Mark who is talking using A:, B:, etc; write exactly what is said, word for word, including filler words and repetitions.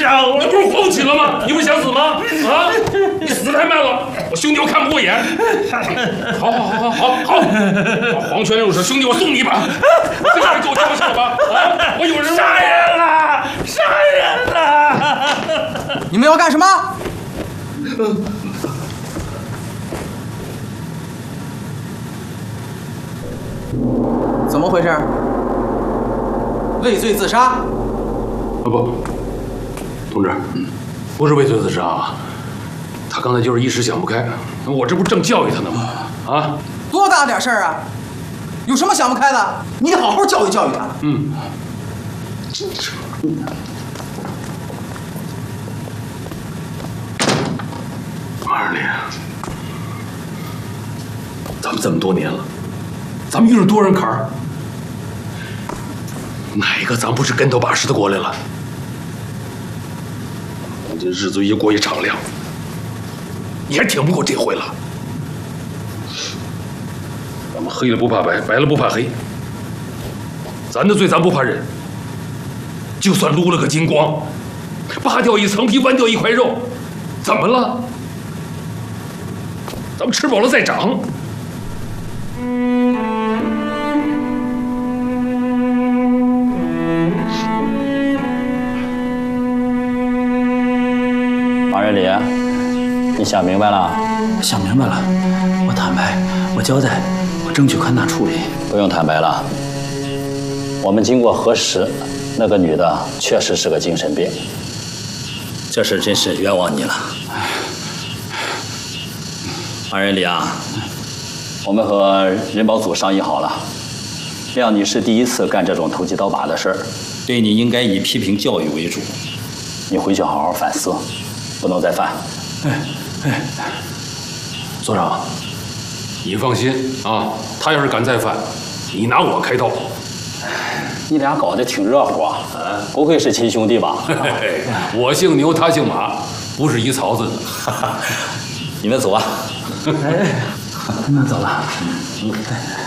A: 杀我！
B: 你不是放弃了吗？你不是想死吗？啊！你死太慢了，我兄弟我看不过眼。好好好好好好，黄泉六水，兄弟我送你一把。这个人给我交手吧！啊！我有人
A: 杀人了！杀人了！
C: 你们要干什么？怎么回事？畏罪自杀？
B: 啊不，同志，不是畏罪自杀啊，他刚才就是一时想不开，我这不正教育他呢吗？啊，
C: 多大点事儿啊！有什么想不开的？你得好好教育教育他。
B: 嗯。二连，咱们这么多年了，咱们遇了多少人坎儿？哪一个咱不是跟头把式的过来了？这日子越过越敞亮，你还挺不过这回了。咱们黑了不怕白，白了不怕黑。咱的罪咱不怕认，就算撸了个精光，扒掉一层皮，剜掉一块肉，怎么了？咱们吃饱了再长。
D: 马仁礼，你想明白了？
E: 想明白了，我坦白，我交代，我争取宽大处理。
D: 不用坦白了，我们经过核实，那个女的确实是个精神病。这事真是冤枉你了。马仁礼啊，我们和人保组商议好了，谅你是第一次干这种投机倒把的事儿，对你应该以批评教育为主。你回去好好反思，不能再犯。
E: 哎哎，
B: 所长，你放心啊，他要是敢再犯，你拿我开刀。
D: 你俩搞得挺热乎啊！不会是亲兄弟吧？
B: 嘿嘿，我姓牛，他姓马，不是一槽子的。
D: 你们走啊。
E: 哎，那走了。
D: 嗯。